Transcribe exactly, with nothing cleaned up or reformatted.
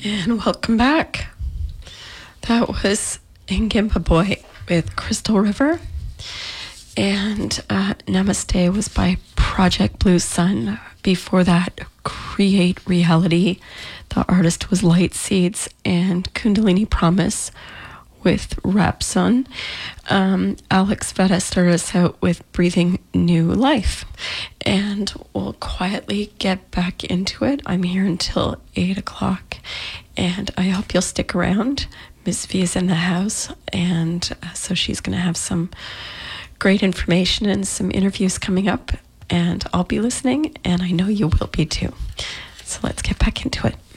And welcome back. That was Ngimba Boy with Crystal River. And uh, Namaste was by Project Blue Sun. Before that, Create Reality. The artist was Light Seeds, and Kundalini Promise with Rapson. Um, Alex Vetta started us out with Breathing New Life. And we'll quietly get back into it. I'm here until eight o'clock, and I hope you'll stick around. Miss V is in the house, and uh, so she's going to have some great information and some interviews coming up, and I'll be listening, and I know you will be too. So let's get back into it.